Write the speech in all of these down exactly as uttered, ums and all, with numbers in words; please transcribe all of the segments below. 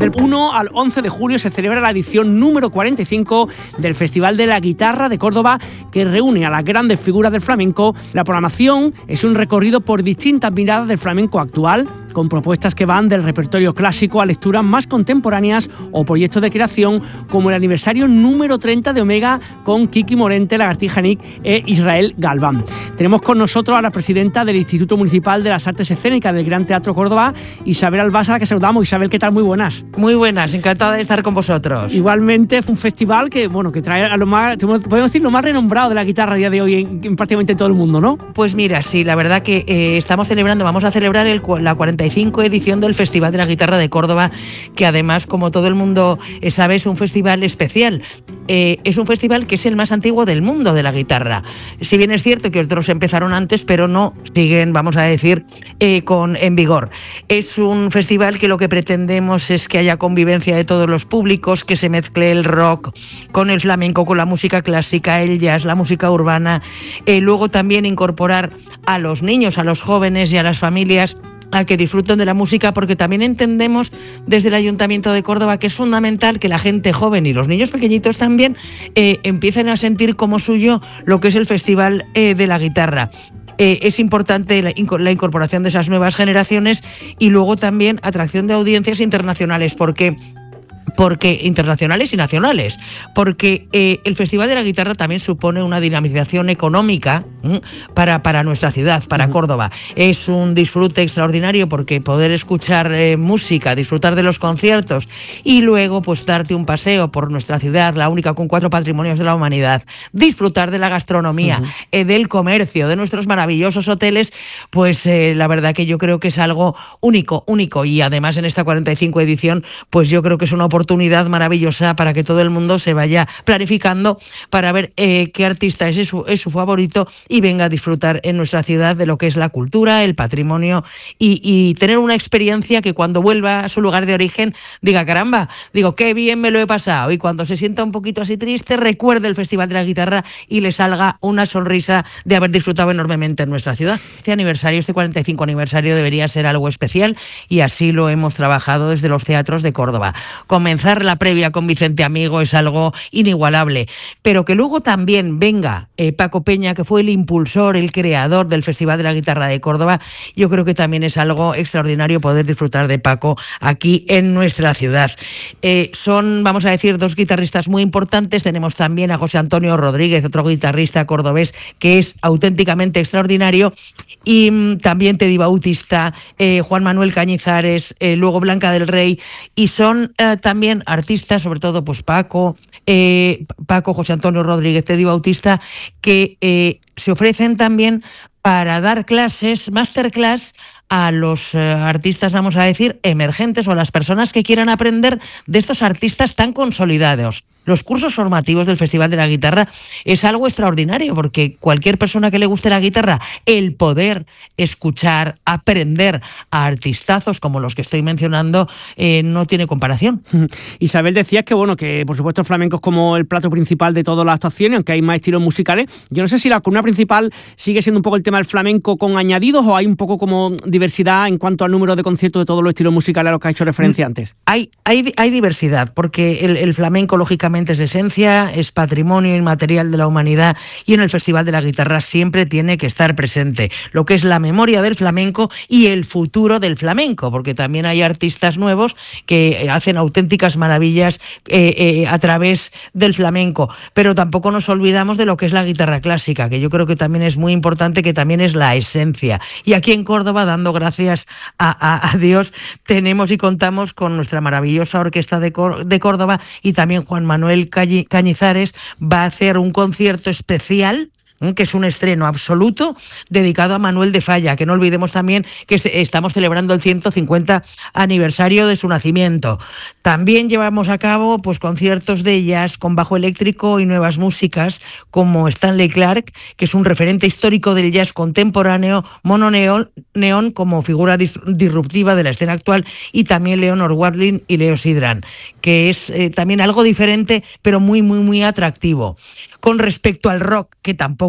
Del uno al once de julio se celebra la edición número cuarenta y cinco del Festival de la Guitarra de Córdoba, que reúne a las grandes figuras del flamenco. La programación es un recorrido por distintas miradas del flamenco actual, con propuestas que van del repertorio clásico a lecturas más contemporáneas o proyectos de creación, como el aniversario número treinta de Omega con Kiki Morente, Lagartija Nick e Israel Galván. Tenemos con nosotros a la presidenta del Instituto Municipal de las Artes Escénicas del Gran Teatro Córdoba, Isabel Albasa, a la que saludamos. Isabel, ¿qué tal? Muy buenas. Muy buenas, encantada de estar con vosotros. Igualmente, fue un festival que, bueno, que trae a lo más, podemos decir, lo más renombrado de la guitarra a día de hoy en, en prácticamente todo el mundo, ¿no? Pues mira, sí, la verdad que eh, estamos celebrando, vamos a celebrar el, la cuarenta y cinco edición del Festival de la Guitarra de Córdoba, que además, como todo el mundo sabe, es un festival especial. Eh, es un festival que es el más antiguo del mundo de la guitarra. Si bien es cierto que otros empezaron antes, pero no siguen, vamos a decir, eh, con, en vigor. Es un festival que lo que pretendemos es que haya convivencia de todos los públicos, que se mezcle el rock con el flamenco, con la música clásica, el jazz, la música urbana. Eh, luego también incorporar a los niños, a los jóvenes y a las familias a que disfruten de la música, porque también entendemos desde el Ayuntamiento de Córdoba que es fundamental que la gente joven y los niños pequeñitos también eh, empiecen a sentir como suyo lo que es el Festival eh, de la Guitarra. Eh, es importante la, la incorporación de esas nuevas generaciones y luego también atracción de audiencias internacionales, porque porque internacionales y nacionales, porque eh, el Festival de la Guitarra también supone una dinamización económica ¿m? para, para nuestra ciudad, para uh-huh. Córdoba. Es un disfrute extraordinario, porque poder escuchar eh, música, disfrutar de los conciertos y luego pues darte un paseo por nuestra ciudad, la única con cuatro patrimonios de la humanidad, disfrutar de la gastronomía, uh-huh. eh, del comercio, de nuestros maravillosos hoteles, pues eh, la verdad que yo creo que es algo único, único, y además en esta cuarenta y cinco edición, pues yo creo que es una oportunidad maravillosa para que todo el mundo se vaya planificando para ver eh, qué artista es su, es su favorito y venga a disfrutar en nuestra ciudad de lo que es la cultura, el patrimonio y, y tener una experiencia que cuando vuelva a su lugar de origen diga, caramba, digo, qué bien me lo he pasado, y cuando se sienta un poquito así triste recuerde el Festival de la Guitarra y le salga una sonrisa de haber disfrutado enormemente en nuestra ciudad. Este aniversario, este cuarenta y cinco aniversario debería ser algo especial, y así lo hemos trabajado desde los teatros de Córdoba. Comenzar la previa con Vicente Amigo es algo inigualable, pero que luego también venga eh, Paco Peña, que fue el impulsor, el creador del Festival de la Guitarra de Córdoba, yo creo que también es algo extraordinario poder disfrutar de Paco aquí en nuestra ciudad. Eh, son, vamos a decir, dos guitarristas muy importantes. Tenemos también a José Antonio Rodríguez, otro guitarrista cordobés que es auténticamente extraordinario, y mm, también Teddy Bautista, eh, Juan Manuel Cañizares, eh, luego Blanca del Rey, y son eh, también artistas, sobre todo pues Paco, eh, Paco, José Antonio Rodríguez, Teddy Bautista, que eh, se ofrecen también para dar clases, masterclass, a los eh, artistas, vamos a decir, emergentes, o a las personas que quieran aprender de estos artistas tan consolidados. Los cursos formativos del Festival de la Guitarra es algo extraordinario, porque cualquier persona que le guste la guitarra, el poder escuchar, aprender a artistazos como los que estoy mencionando, eh, no tiene comparación. Isabel, decías que, bueno, que por supuesto el flamenco es como el plato principal de todas las actuaciones, aunque hay más estilos musicales. Yo no sé si la columna principal sigue siendo un poco el tema del flamenco con añadidos, o hay un poco como diversidad en cuanto al número de conciertos de todos los estilos musicales a los que ha hecho referencia antes. Hay, hay, hay diversidad, porque el, el flamenco, lógicamente, es esencia, es patrimonio inmaterial de la humanidad, y en el Festival de la Guitarra siempre tiene que estar presente lo que es la memoria del flamenco y el futuro del flamenco, porque también hay artistas nuevos que hacen auténticas maravillas eh, eh, a través del flamenco, pero tampoco nos olvidamos de lo que es la guitarra clásica, que yo creo que también es muy importante, que también es la esencia. Y aquí en Córdoba, dando gracias a, a, a Dios, tenemos y contamos con nuestra maravillosa orquesta de, Cór- de Córdoba, y también Juan Manuel Cañizares va a hacer un concierto especial, que es un estreno absoluto dedicado a Manuel de Falla, que no olvidemos también que estamos celebrando el ciento cincuenta aniversario de su nacimiento. También llevamos a cabo pues conciertos de jazz con bajo eléctrico y nuevas músicas, como Stanley Clarke, que es un referente histórico del jazz contemporáneo, Mono Neón, Neón como figura dis- disruptiva de la escena actual, y también Leonor Watling y Leo Sidran, que es eh, también algo diferente, pero muy, muy, muy atractivo. Con respecto al rock, que tampoco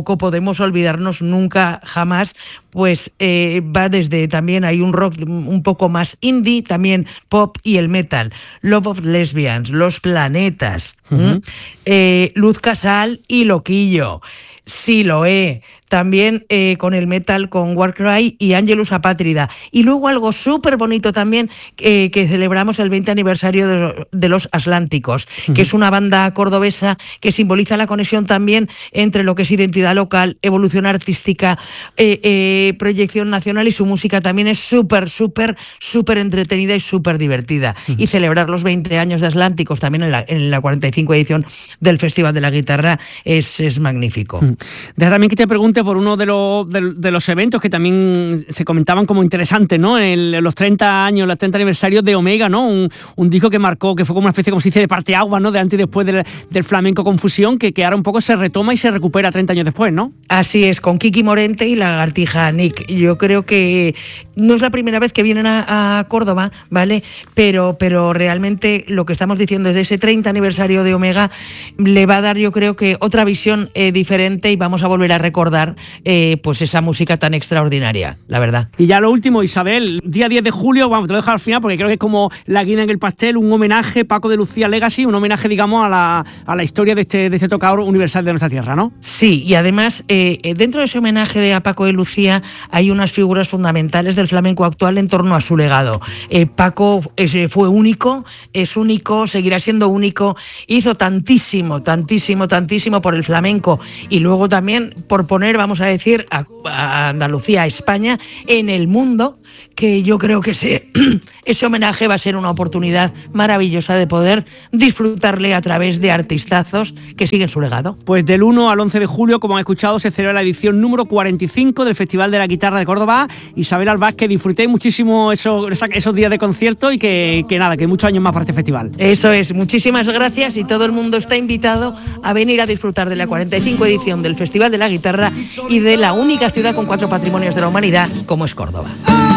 tampoco podemos olvidarnos nunca, jamás, pues eh, va desde también hay un rock un poco más indie, también pop y el metal. Love of Lesbians, Los Planetas, uh-huh. eh, Luz Casal y Loquillo, Siloé, también eh, con el metal, con Warcry y Angelus Apátrida. Y luego algo súper bonito también, eh, que celebramos el veinte aniversario de, de Los Atlánticos, uh-huh. que es una banda cordobesa que simboliza la conexión también entre lo que es identidad local, evolución artística, eh, eh, proyección nacional, y su música también es súper, súper, súper entretenida y súper divertida. Uh-huh. Y celebrar los veinte años de Atlánticos también en la, en la cuarenta y cinco edición del Festival de la Guitarra es, es magnífico. Uh-huh. Deja también que te pregunte por uno de los, de, de los eventos que también se comentaban como interesantes, ¿no? En los treinta años, los treinta aniversarios de Omega, ¿no? Un, un disco que marcó, que fue como una especie, como se dice, de parteaguas, ¿no? De antes y después del, del flamenco con fusión, que, que ahora un poco se retoma y se recupera treinta años después, ¿no? Así es, con Kiki Morente y Lagartija Nick. Yo creo que no es la primera vez que vienen a, a Córdoba, ¿vale? Pero, pero realmente lo que estamos diciendo es de ese treinta aniversario de Omega le va a dar, yo creo que otra visión eh, diferente, y vamos a volver a recordar eh, pues esa música tan extraordinaria, la verdad. Y ya lo último, Isabel, día diez de julio, vamos, te lo dejo al final porque creo que es como la guinda en el pastel, un homenaje, Paco de Lucía Legacy, un homenaje, digamos, a la, a la historia de este, de este tocador universal de nuestra tierra, ¿no? Sí, y además, eh, dentro de ese homenaje de a Paco de Lucía hay unas figuras fundamentales del flamenco actual en torno a su legado. Eh, Paco eh, fue único, es único, seguirá siendo único, hizo tantísimo, tantísimo, tantísimo por el flamenco, y luego también por poner, vamos a decir, a, a Andalucía, a España, en el mundo, que yo creo que ese, ese homenaje va a ser una oportunidad maravillosa de poder disfrutarle a través de artistazos que siguen su legado. Pues del uno al once de julio, como han escuchado, se celebra la edición número cuarenta y cinco del Festival de la Guitarra de Córdoba. Isabel Albaz, que disfrutéis muchísimo esos, esos días de concierto y que, que nada, que muchos años más para este festival. Eso es, muchísimas gracias, y todo el mundo está invitado a venir a disfrutar de la cuarenta y cinco edición del Festival de la Guitarra y de la única ciudad con cuatro patrimonios de la humanidad como es Córdoba.